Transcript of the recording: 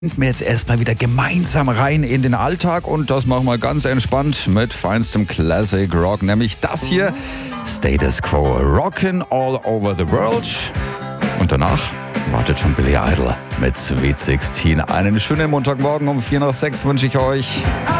Wir jetzt erstmal wieder gemeinsam rein in den Alltag und das machen wir ganz entspannt mit feinstem Classic Rock, nämlich das hier, Status Quo, Rockin' All Over the World. Und danach wartet schon Billy Idol mit Sweet 16. Einen schönen Montagmorgen um 5:45 wünsche ich euch.